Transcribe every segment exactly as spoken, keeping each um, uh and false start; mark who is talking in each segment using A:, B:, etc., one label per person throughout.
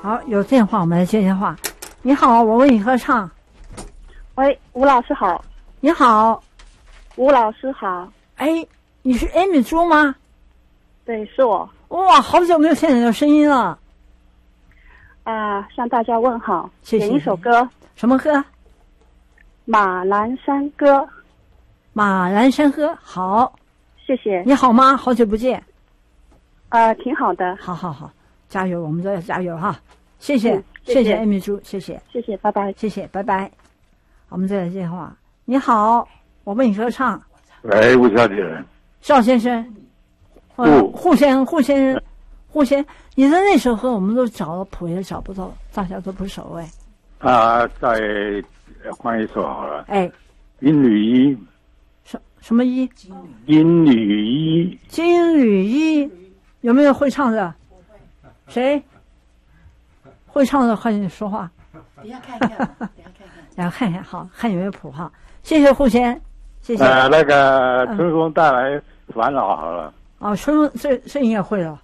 A: 好，有电话，我们来接电话。你好，我为你合唱。
B: 喂，吴老师好。
A: 你好，
B: 吴老师好。
A: 哎，你是 Amy 猪吗？
B: 对，是我。
A: 哇，好久没有听你的声音了。
B: 啊，向大家问好。
A: 谢谢。
B: 点一首歌。
A: 什么歌？
B: 马栏山歌。
A: 马栏山歌，好。
B: 谢谢。
A: 你好吗？好久不见。
B: 呃，挺好的。
A: 好好好，加油，我们都要加油哈。谢谢，
B: 嗯、谢谢
A: 谢谢 Amy 猪，谢谢，
B: 谢谢，拜拜，
A: 谢谢，拜拜。我们再来电话。你好，我为你歌唱。
C: 喂，吴小姐。
A: 邵先生。呃，胡先生，胡先生，胡先，你的那首歌我们都找了谱也找不到，大家都不熟哎。
C: 啊，再换一首好了。
A: 哎，
C: 金缕衣。
A: 什什么衣？
C: 金缕衣。
A: 金缕衣，有没有会唱的？谁？会唱的，快点说话。
D: 等下看一看，等下看看，
A: 等下看看，好看有没有谱哈。谢谢胡先，谢谢。
C: 呃，那个春风带来烦恼好了。
A: 哦，春风这这应该会了。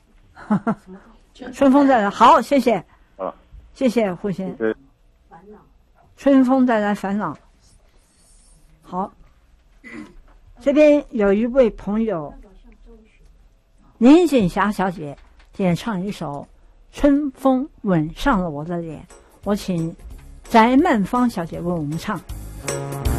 A: 春风带来，好，谢谢。
C: 啊，
A: 谢谢胡先。春风带来烦恼。好，这边有一位朋友，林锦霞小姐点唱一首《春风吻上了我的脸》，我请翟曼芳小姐为我们唱。